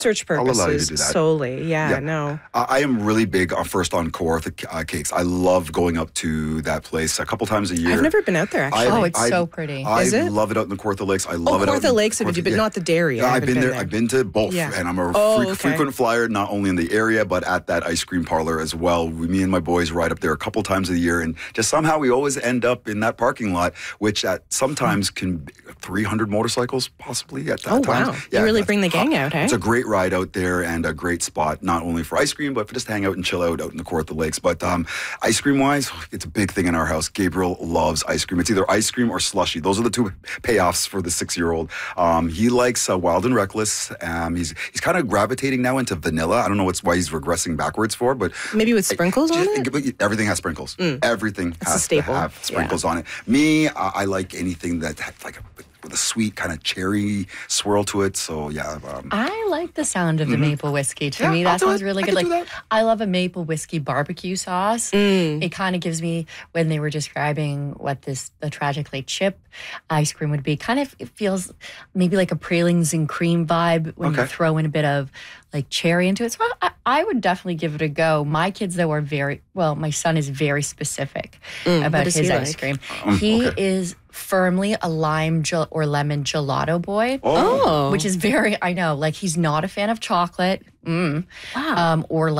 research purposes solely. Yeah, no. I am really big first on Kawartha cakes. I love going up to that place a couple times a year. I've never been out there actually. It's so pretty. Is it? Love it out in the Kawartha Lakes. I love it out in Kawartha Lakes, but not the dairy. Yeah, I've been there. I've been to both, and I'm a frequent flyer, not only in the area but at that ice cream parlor as well. Me and my boys ride up there a couple times a year, and just somehow we always end up in that parking lot, which at sometimes can be 300 motorcycles possibly at that time. Wow. You really bring the gang out, hey? It's a great ride out there and a great spot, not only for ice cream, but for just hang out and chill out in the Kawartha Lakes. But ice cream-wise, it's a big thing in our house. Gabriel loves ice cream. It's either ice cream or slushy. Those are the two payoffs for the 6-year-old. He likes Wild and Reckless. He's kind of gravitating now into vanilla. I don't know why he's regressing backwards for, but... Maybe with sprinkles on it? Everything has sprinkles. Everything has to have sprinkles on it. Me, I like anything that has with a sweet kind of cherry swirl to it. So yeah. I like the sound of the maple whiskey. To me, that sounds really good. Like, I love a maple whiskey barbecue sauce. It kind of gives me, when they were describing what the Tragic Lake chip ice cream would be, it feels maybe like a pralines and cream vibe when you throw in a bit of like cherry into it. So I would definitely give it a go. My kids, though, are my son is very specific about his ice cream. He is firmly a lime or lemon gelato boy. Which is I know, like he's not a fan of chocolate. Wow. Or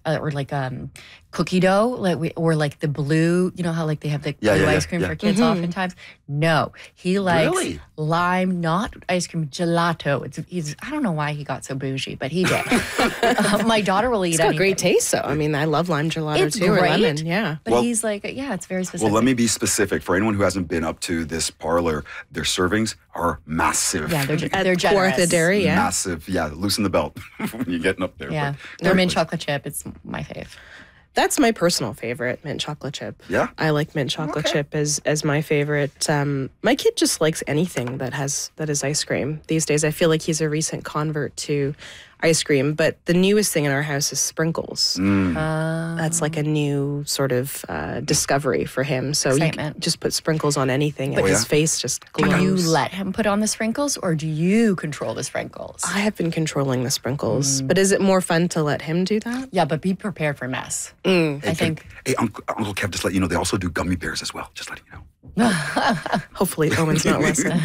cookie dough, or like the blue, you know how like they have the blue ice cream for kids oftentimes? No, he likes lime, not ice cream, gelato. I don't know why he got so bougie, but he did. My daughter will eat it. It's got great taste though. I mean, I love lime gelato too, great, or lemon, yeah. But he's like, it's very specific. Well, let me be specific. For anyone who hasn't been up to this parlor, their servings are massive. Yeah, they're generous. Kawartha Dairy, Massive, loosen the belt when you're getting up there. Yeah, their mint chocolate chip, it's my fave. That's my personal favorite, mint chocolate chip. Yeah? I like mint chocolate chip as my favorite. My kid just likes anything that is ice cream these days. I feel like he's a recent convert to ice cream, but the newest thing in our house is sprinkles. That's like a new sort of discovery for him. So you can just put sprinkles on anything and his face just glows. Do you let him put on the sprinkles or do you control the sprinkles? I have been controlling the sprinkles, but is it more fun to let him do that? Yeah, but be prepared for mess. Hey, Uncle Kev, just let you know, they also do gummy bears as well. Just letting you know. Hopefully Owen's not listening.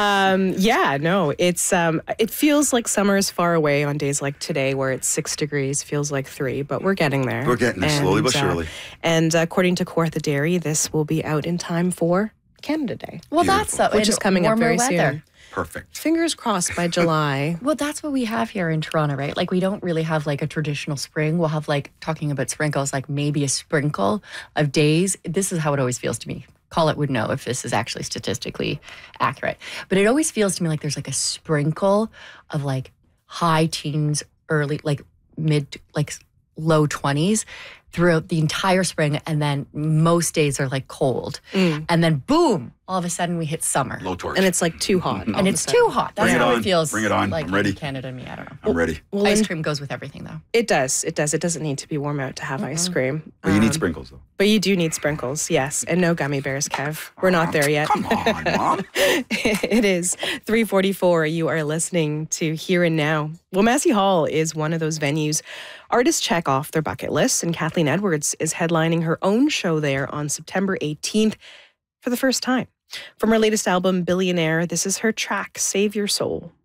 It's it feels like summer is far away on days like today where it's 6 degrees, feels like 3, but we're getting there. We're getting there slowly but surely. And according to Kawartha Dairy, this will be out in time for Canada Day. Well, which is coming up very soon. Perfect. Fingers crossed by July. Well, that's what we have here in Toronto, right? Like, we don't really have like a traditional spring. We'll have, like, talking about sprinkles, like maybe a sprinkle of days. This is how it always feels to me. Colette would know if this is actually statistically accurate. But it always feels to me like there's like a sprinkle of like high teens, early, like mid, like low 20s throughout the entire spring. And then most days are like cold. And then boom, all of a sudden we hit summer. Low torch. And it's like too hot. And it's too hot. That's how it feels. Bring it on. Like I'm ready. In Canada and me, I don't know. I'm ready. Well, ice cream goes with everything though. It does. It doesn't need to be warm out to have ice cream. But you need sprinkles though. But you do need sprinkles, yes. And no gummy bears, Kev. We're not there yet. Come on, Mom. It is 3:44. You are listening to Here and Now. Well, Massey Hall is one of those venues artists check off their bucket lists, and Kathleen Edwards is headlining her own show there on September 18th for the first time. From her latest album, Billionaire, this is her track, Save Your Soul.